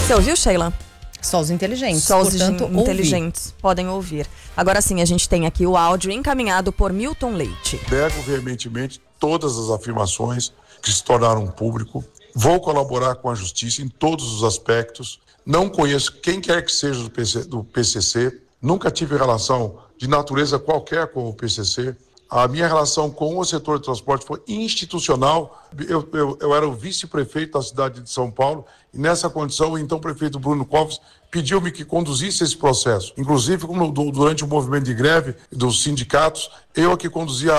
Você ouviu, Sheila? Só os inteligentes. Só os portanto, inteligentes podem ouvir. Agora sim, a gente tem aqui o áudio encaminhado por Milton Leite. Nego veementemente todas as afirmações que se tornaram público. Vou colaborar com a justiça em todos os aspectos. Não conheço quem quer que seja do PCC. Nunca tive relação de natureza qualquer com o PCC. A minha relação com o setor de transporte foi institucional. Eu era o vice-prefeito da cidade de São Paulo e nessa condição o então prefeito Bruno Covas pediu-me que conduzisse esse processo. Inclusive, durante o movimento de greve dos sindicatos, eu que conduzia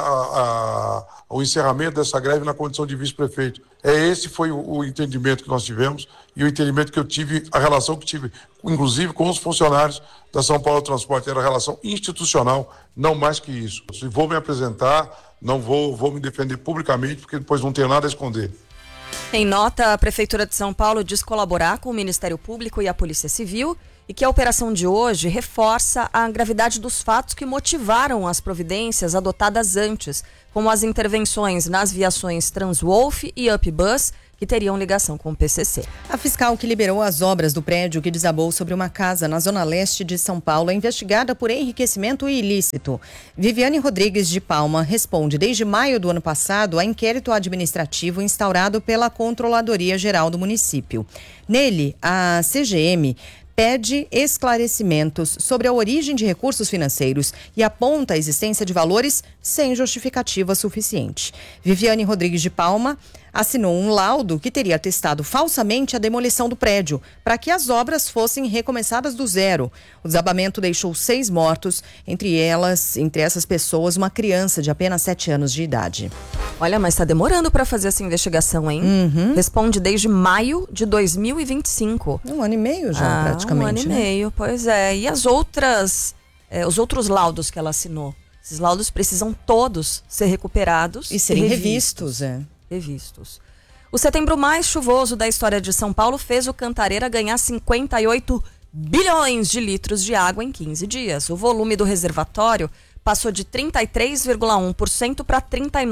o encerramento dessa greve na condição de vice-prefeito. Esse foi o entendimento que nós tivemos e o entendimento que eu tive, a relação que tive, inclusive com os funcionários da São Paulo Transporte, era relação institucional, não mais que isso. Se vou me apresentar, não vou me defender publicamente, porque depois não tenho nada a esconder. Em nota, a Prefeitura de São Paulo diz colaborar com o Ministério Público e a Polícia Civil e que a operação de hoje reforça a gravidade dos fatos que motivaram as providências adotadas antes, como as intervenções nas viações Transwolf e Upbus, que teriam ligação com o PCC. A fiscal que liberou as obras do prédio que desabou sobre uma casa na zona leste de São Paulo é investigada por enriquecimento ilícito. Viviane Rodrigues de Palma responde desde maio do ano passado a inquérito administrativo instaurado pela Controladoria Geral do município. Nele, a CGM pede esclarecimentos sobre a origem de recursos financeiros e aponta a existência de valores sem justificativa suficiente. Viviane Rodrigues de Palma assinou um laudo que teria atestado falsamente a demolição do prédio, para que as obras fossem recomeçadas do zero. O desabamento deixou 6 mortos, entre essas pessoas, uma criança de apenas 7 anos de idade. Olha, mas está demorando para fazer essa investigação, hein? Responde desde maio de 2025. 1 ano e meio já, praticamente. 1 ano e meio, pois é. E os outros laudos que ela assinou? Esses laudos precisam todos ser recuperados e serem revistos. Revistos. O setembro mais chuvoso da história de São Paulo fez o Cantareira ganhar 58 bilhões de litros de água em 15 dias. O volume do reservatório passou de 33,1% para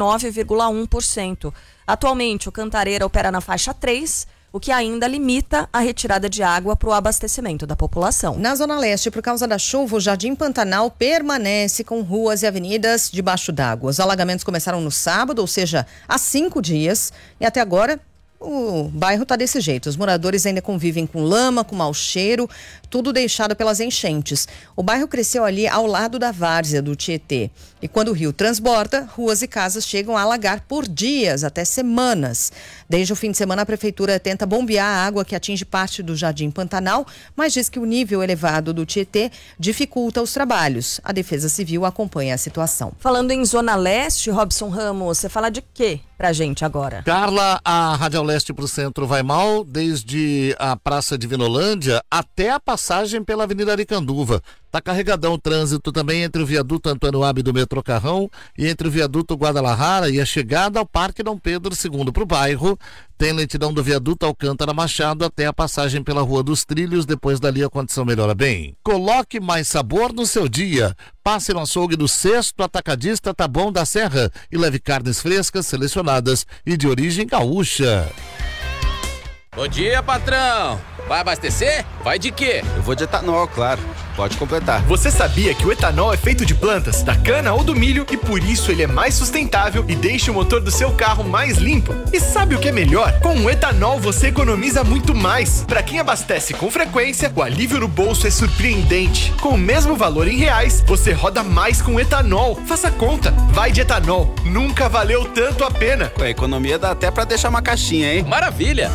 39,1%. Atualmente, o Cantareira opera na faixa 3, o que ainda limita a retirada de água para o abastecimento da população. Na Zona Leste, por causa da chuva, o Jardim Pantanal permanece com ruas e avenidas debaixo d'água. Os alagamentos começaram no sábado, ou seja, há 5 dias, e até agora o bairro está desse jeito. Os moradores ainda convivem com lama, com mau cheiro, tudo deixado pelas enchentes. O bairro cresceu ali ao lado da várzea do Tietê. E quando o rio transborda, ruas e casas chegam a alagar por dias, até semanas. Desde o fim de semana, a prefeitura tenta bombear a água que atinge parte do Jardim Pantanal, mas diz que o nível elevado do Tietê dificulta os trabalhos. A Defesa Civil acompanha a situação. Falando em Zona Leste, Robson Ramos, você fala de quê pra gente agora? Carla, a Radial Leste para o centro vai mal, desde a Praça de Vinolândia até a passagem pela Avenida Aricanduva. Tá carregadão o trânsito também entre o viaduto Antônio Abe do metrô Carrão e entre o viaduto Guadalajara e a chegada ao Parque Dom Pedro II para o bairro. Tem lentidão do viaduto Alcântara Machado até a passagem pela Rua dos Trilhos, depois dali a condição melhora bem. Coloque mais sabor no seu dia. Passe no açougue do Sexto Atacadista Taboão da Serra e leve carnes frescas, selecionadas e de origem gaúcha. Bom dia, patrão! Vai abastecer? Vai de quê? Eu vou de etanol, claro. Pode completar. Você sabia que o etanol é feito de plantas, da cana ou do milho e por isso ele é mais sustentável e deixa o motor do seu carro mais limpo? E sabe o que é melhor? Com o etanol você economiza muito mais. Para quem abastece com frequência, o alívio no bolso é surpreendente. Com o mesmo valor em reais, você roda mais com etanol. Faça conta. Vai de etanol. Nunca valeu tanto a pena. Com a economia dá até para deixar uma caixinha, hein? Maravilha!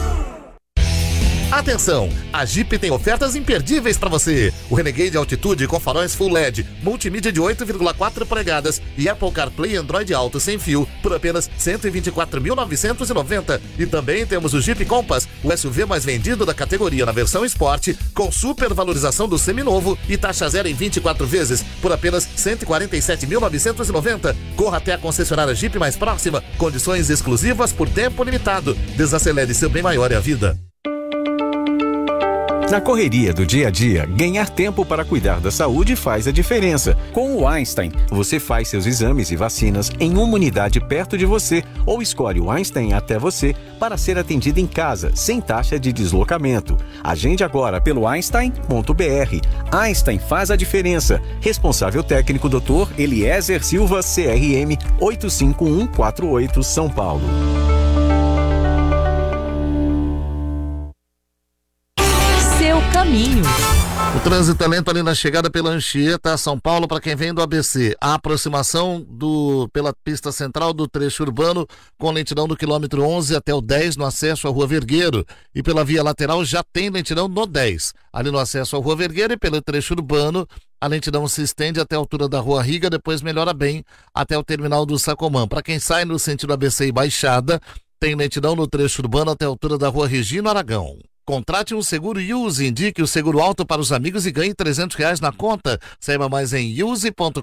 Atenção, a Jeep tem ofertas imperdíveis para você. O Renegade Altitude com faróis Full LED, multimídia de 8,4 polegadas e Apple CarPlay Android Auto sem fio por apenas R$ 124.990. E também temos o Jeep Compass, o SUV mais vendido da categoria na versão Sport, com supervalorização do seminovo e taxa zero em 24 vezes por apenas R$ 147.990. Corra até a concessionária Jeep mais próxima, condições exclusivas por tempo limitado. Desacelere, seu bem maior é a vida. Na correria do dia a dia, ganhar tempo para cuidar da saúde faz a diferença. Com o Einstein, você faz seus exames e vacinas em uma unidade perto de você ou escolhe o Einstein até você para ser atendido em casa, sem taxa de deslocamento. Agende agora pelo einstein.br. Einstein faz a diferença. Responsável técnico Dr. Eliezer Silva, CRM 85148, São Paulo. Seu caminho. O trânsito é lento ali na chegada pela Anchieta, São Paulo, para quem vem do ABC. A aproximação pela pista central do trecho urbano, com lentidão do quilômetro 11 até o 10 no acesso à Rua Vergueiro. E pela via lateral já tem lentidão no 10. Ali no acesso à Rua Vergueiro e pelo trecho urbano, a lentidão se estende até a altura da Rua Riga, depois melhora bem até o terminal do Sacomã. Para quem sai no sentido ABC e Baixada, tem lentidão no trecho urbano até a altura da Rua Regina Aragão. Contrate um seguro Use, indique o seguro alto para os amigos e ganhe R$300 na conta. Saiba mais em use.com.br.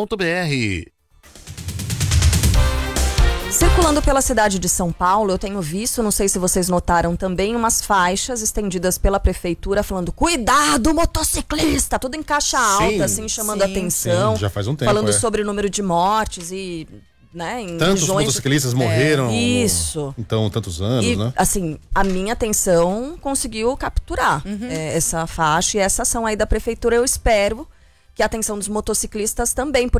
Circulando pela cidade de São Paulo, eu tenho visto, não sei se vocês notaram também, umas faixas estendidas pela prefeitura falando cuidado motociclista, tudo em caixa alta, assim, chamando atenção. Já faz um tempo. Falando sobre o número de mortes e... Né, em tantos regiões... motociclistas morreram isso. Então, tantos anos, e, né? Assim, a minha atenção conseguiu capturar essa faixa e essa ação aí da prefeitura. Eu espero que a atenção dos motociclistas também,